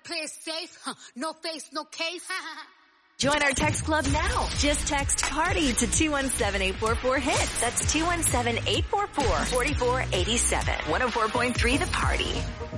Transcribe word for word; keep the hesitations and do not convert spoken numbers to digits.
play it safe. Huh. No face, no case. Join our text club now. Just text PARTY to two one seven, eight four four, HIT. That's two one seven, eight four four, four four eight seven. one oh four point three The Party.